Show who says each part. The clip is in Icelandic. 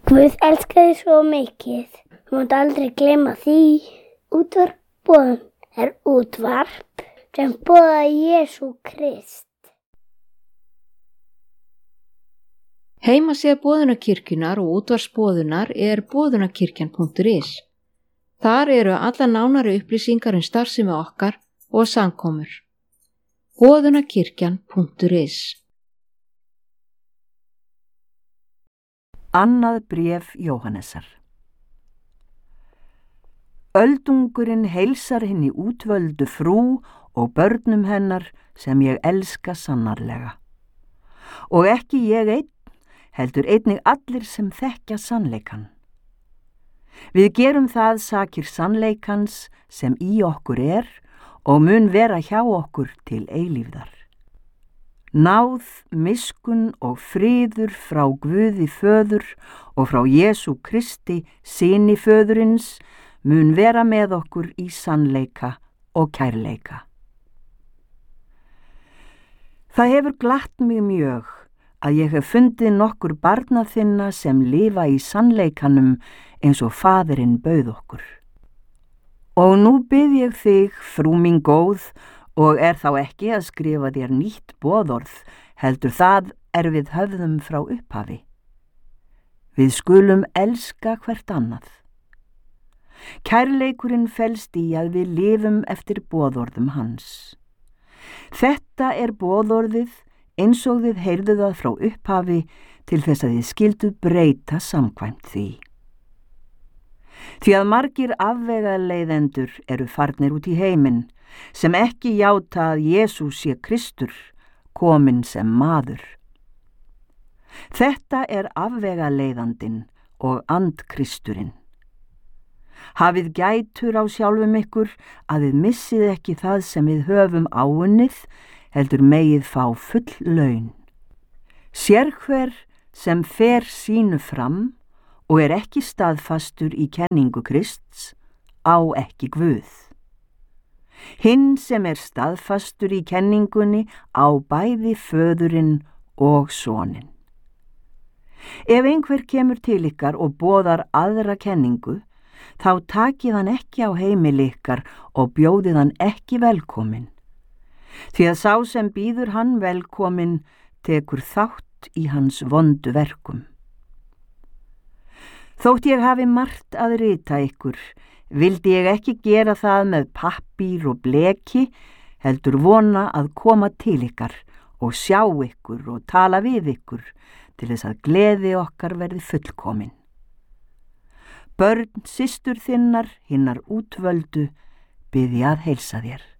Speaker 1: Guð elskar þig svo mikið. Þú mátt aldrei gleyma því. Útvarp boðun er útvarp sem boðar Jesú Krist.
Speaker 2: Heimasíða Boðunarkirkjunnar og útvarpsboðunar er boðunarkirkjan.is. Þar eru alla nánari upplýsingar starfsemi okkar og samkomur. Boðunarkirkjan.is.
Speaker 3: Annað bréf Jóhannesar. Öldungurinn heilsar hinni útvöldu frú og börnum hennar sem ég elska sannarlega. Og ekki ég einn, heldur einnig allir sem þekkja sannleikan. Við gerum það sakir sannleikans sem í okkur og mun vera hjá okkur til eilífðar. Náð, miskun og friður frá Guði Föður og frá Jesú Kristi, syni Föðurins, mun vera með okkur í sannleika og kærleika. Það hefur glatt mig mjög að ég hef fundið nokkur barna þinna sem lifa í sannleikanum eins og Faðirinn bauð okkur. Og nú bið ég þig, frú mín góð, og þá ekki að skrifa þér nýtt boðorð, heldur það við höfðum frá upphafi. Við skulum elska hvert annað. Kærleikurinn felst í að við lifum eftir boðorðum hans. Þetta boðorðið eins og þið heyrðuð það frá upphafi til þess að þið skilduð breyta samkvæmt því. Því að margir afvegaleiðendur eru farnir út í heiminn, sem ekki játa að Jesús sé Kristur, kominn sem maður. Þetta afvegaleiðandinn og andkristurinn. Hafið gætur á sjálfum ykkur að þið missið ekki það sem við höfum áunnið, heldur megið fá full laun. Sérhver sem fer sínu fram og ekki staðfastur í kenningu Krists, á ekki Guð. Hinn sem staðfastur í kenningunni á bæði Föðurinn og Soninn. Ef einhver kemur til ykkar og boðar aðra kenningu, þá takið hann ekki á heimili ykkar og bjóðið hann ekki velkominn. Því að sá sem býður hann velkominn tekur þátt í hans vondu verkum. Þótt ég hafi margt að rita ykkur, vildi ég ekki gera það með pappír og bleki, heldur vona að koma til ykkar og sjá ykkur og tala við ykkur til þess að gleði okkar verði fullkomin. Börn systur þinnar, hinnar útvöldu, bið ég að heilsa þér.